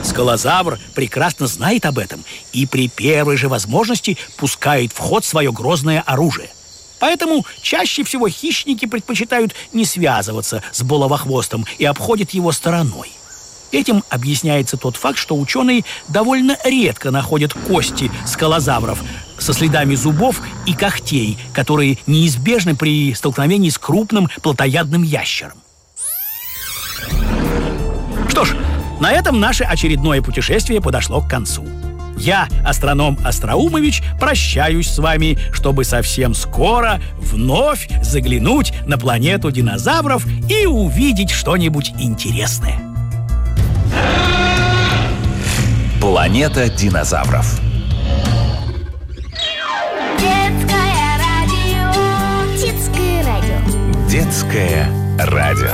Скалозавр прекрасно знает об этом и при первой же возможности пускает в ход свое грозное оружие. Поэтому чаще всего хищники предпочитают не связываться с булавохвостом и обходят его стороной. Этим объясняется тот факт, что ученые довольно редко находят кости скалозавров со следами зубов и когтей, которые неизбежны при столкновении с крупным плотоядным ящером. Что ж, на этом наше очередное путешествие подошло к концу. Я, астроном Остроумович, прощаюсь с вами, чтобы совсем скоро вновь заглянуть на планету динозавров и увидеть что-нибудь интересное. Планета динозавров. Детское радио. Детское радио.